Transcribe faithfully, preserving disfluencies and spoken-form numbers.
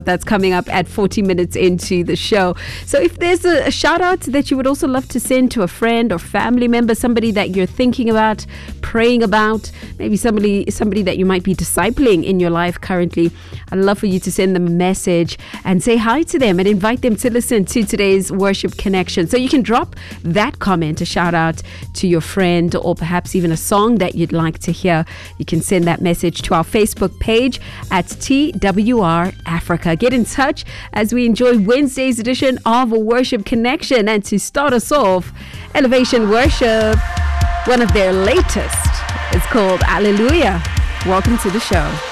That's coming up at forty minutes into the show. So if there's a, a shout out that you would also love to send to a friend or family member, somebody that you're thinking about, praying about, maybe somebody somebody that you might be discipling in your life currently, I'd love for you to send them a message and say hi to them and invite them to listen to today's Worship Connection. So you can drop that comment, a shout out to your friend, or perhaps even a song that you'd like to hear. You can send that message to our Facebook page at T W R Africa. Get in touch as we enjoy Wednesday's edition of Worship Connection. And to start us off, Elevation Worship, one of their latest. It's called Alleluia. Welcome to the show.